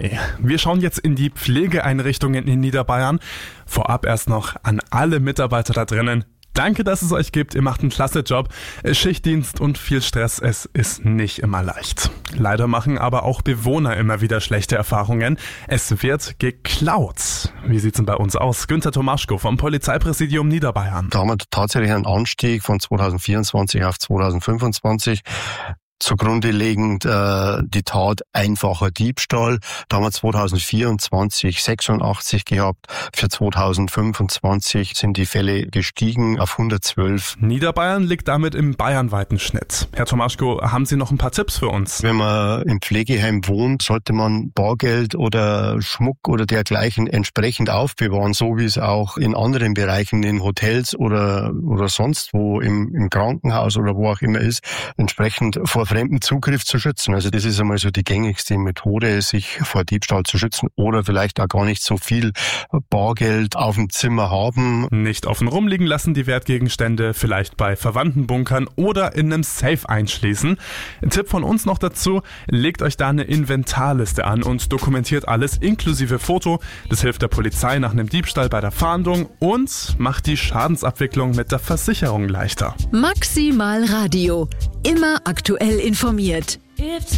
Schnee. Wir schauen jetzt in die Pflegeeinrichtungen in Niederbayern. Vorab erst noch an alle Mitarbeiter da drinnen. Danke, dass es euch gibt. Ihr macht einen klasse Job. Schichtdienst und viel Stress, es ist nicht immer leicht. Leider machen aber auch Bewohner immer wieder schlechte Erfahrungen. Es wird geklaut. Wie sieht's denn bei uns aus? Günther Tomaschko vom Polizeipräsidium Niederbayern. Da haben wir tatsächlich einen Anstieg von 2024 auf 2025. Zugrunde liegend die Tat einfacher Diebstahl. Da haben wir 2024 86 gehabt. Für 2025 sind die Fälle gestiegen auf 112. Niederbayern liegt damit im bayernweiten Schnitt. Herr Tomaschko, haben Sie noch ein paar Tipps für uns? Wenn man im Pflegeheim wohnt, sollte man Bargeld oder Schmuck oder dergleichen entsprechend aufbewahren, so wie es auch in anderen Bereichen, in Hotels oder sonst wo im Krankenhaus oder wo auch immer ist, entsprechend vor fremden Zugriff zu schützen. Also das ist einmal so die gängigste Methode, sich vor Diebstahl zu schützen oder vielleicht auch gar nicht so viel Bargeld auf dem Zimmer haben. Nicht offen rumliegen lassen die Wertgegenstände, vielleicht bei Verwandten bunkern oder in einem Safe einschließen. Ein Tipp von uns noch dazu, legt euch da eine Inventarliste an und dokumentiert alles inklusive Foto. Das hilft der Polizei nach einem Diebstahl bei der Fahndung und macht die Schadensabwicklung mit der Versicherung leichter. Maximal Radio. Immer aktuell informiert.